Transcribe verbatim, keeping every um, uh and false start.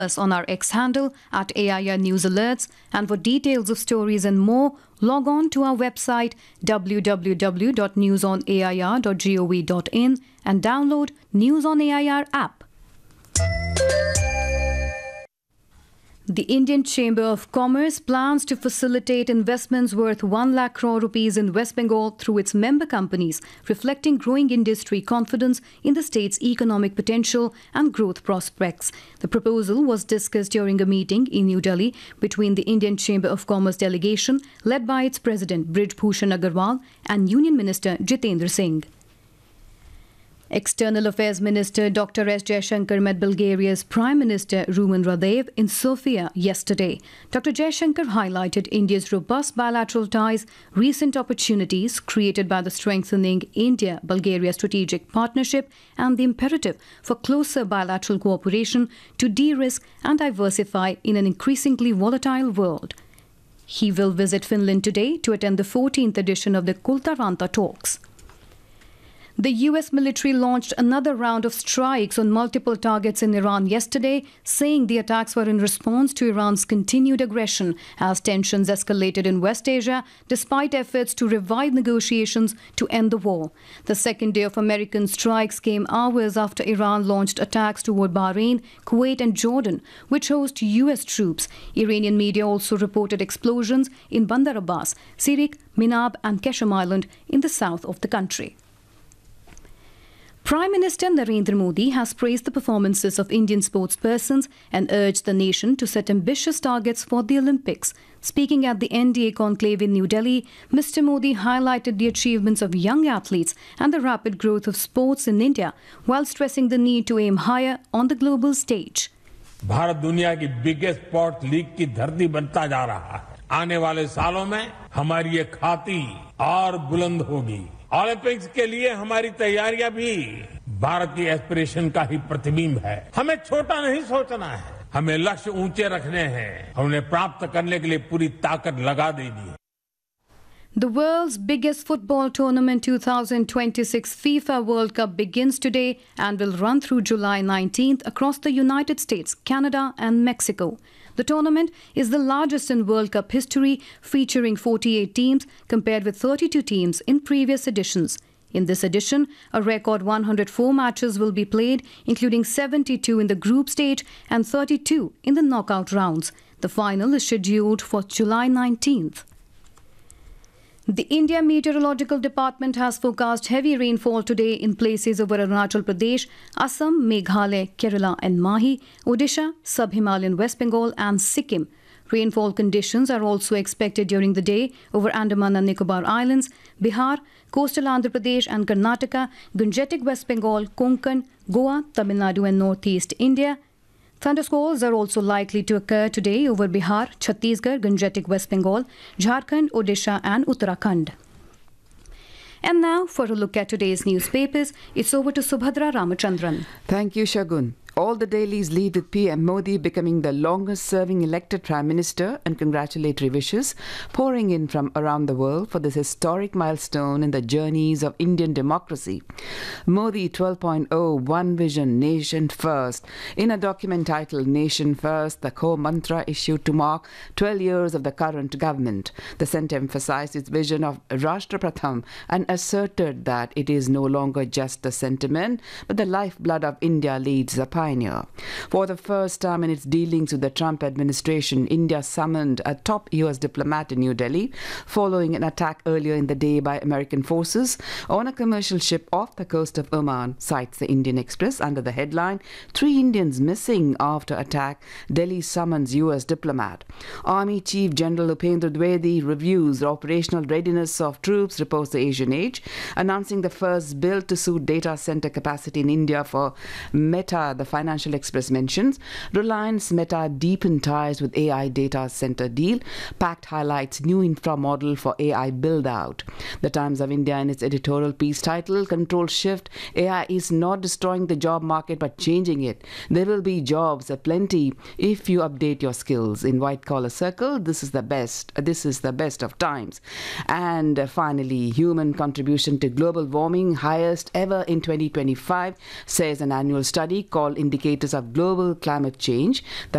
us on our X handle at A I R News Alerts, and for details of stories and more, log on to our website w w w dot news on a i r dot gov dot in and download News on A I R app. The Indian Chamber of Commerce plans to facilitate investments worth one lakh crore rupees in West Bengal through its member companies, reflecting growing industry confidence in the state's economic potential and growth prospects. The proposal was discussed during a meeting in New Delhi between the Indian Chamber of Commerce delegation, led by its president Brij Bhushan Agarwal, and Union Minister Jitendra Singh. External Affairs Minister Doctor S. Jaishankar met Bulgaria's Prime Minister Rumen Radev in Sofia yesterday. Doctor Jaishankar highlighted India's robust bilateral ties, recent opportunities created by the strengthening India-Bulgaria strategic partnership, and the imperative for closer bilateral cooperation to de-risk and diversify in an increasingly volatile world. He will visit Finland today to attend the fourteenth edition of the Kultaranta talks. The U S military launched another round of strikes on multiple targets in Iran yesterday, saying the attacks were in response to Iran's continued aggression as tensions escalated in West Asia, despite efforts to revive negotiations to end the war. The second day of American strikes came hours after Iran launched attacks toward Bahrain, Kuwait and Jordan, which host U S troops. Iranian media also reported explosions in Bandar Abbas, Sirik, Minab and Keshem Island in the south of the country. Prime Minister Narendra Modi has praised the performances of Indian sportspersons and urged the nation to set ambitious targets for the Olympics. Speaking at the N D A conclave in New Delhi, Mister Modi highlighted the achievements of young athletes and the rapid growth of sports in India, while stressing the need to aim higher on the global stage. Bharat दुनिया की biggest sports league की धरती बनता जा रहा है। आने वाले सालों में हमारी ये खाती और बुलंद होगी। ओलंपिक्स के लिए हमारी तैयारियां भी भारत की एस्पिरेशन का ही प्रतिबिंब है। हमें छोटा नहीं सोचना है, हमें लक्ष्य ऊंचे रखने हैं और उन्हें प्राप्त करने के लिए पूरी ताकत लगा देनी है। The world's biggest football tournament twenty twenty-six FIFA World Cup begins today and will run through July nineteenth across the United States, Canada and Mexico. The tournament is the largest in World Cup history, featuring forty-eight teams compared with thirty-two teams in previous editions. In this edition, a record one hundred four matches will be played, including seventy-two in the group stage and thirty-two in the knockout rounds. The final is scheduled for July nineteenth. The India Meteorological Department has forecast heavy rainfall today in places over Arunachal Pradesh, Assam, Meghalaya, Kerala and Mahi, Odisha, Sub-Himalayan West Bengal and Sikkim. Rainfall conditions are also expected during the day over Andaman and Nicobar Islands, Bihar, coastal Andhra Pradesh and Karnataka, Gangetic West Bengal, Konkan, Goa, Tamil Nadu and northeast India. Thundersqualls are also likely to occur today over Bihar, Chhattisgarh, Gangetic West Bengal, Jharkhand, Odisha and Uttarakhand. And now for a look at today's newspapers, it's over to Subhadra Ramachandran. Thank you, Shagun. All the dailies lead with P M Modi becoming the longest-serving elected Prime Minister, and congratulatory wishes pouring in from around the world for this historic milestone in the journeys of Indian democracy. Modi twelve point oh, One Vision, Nation First. In a document titled Nation First, the core mantra issued to mark twelve years of the current government. The centre emphasized its vision of Rashtra Pratham and asserted that it is no longer just a sentiment, but the lifeblood of India leads the pioneer. For the first time in its dealings with the Trump administration, India summoned a top U S diplomat in New Delhi following an attack earlier in the day by American forces on a commercial ship off the coast of Oman, cites the Indian Express under the headline, Three Indians Missing After Attack, Delhi Summons U S Diplomat. Army Chief General Upendra Dwivedi reviews the operational readiness of troops, reports the Asian Age, announcing the first build-to-suit data center capacity in India for Meta. The Financial Express mentions Reliance Meta deepened ties with A I data center deal. Pact highlights new infra model for A I build-out. The Times of India, in its editorial piece titled Control Shift, A I is not destroying the job market but changing it. There will be jobs aplenty if you update your skills. In White Collar Circle, this is the best. This is the best of times. And uh, finally, human contribution to global warming highest ever in twenty twenty-five, says an annual study called indicators of global climate change. The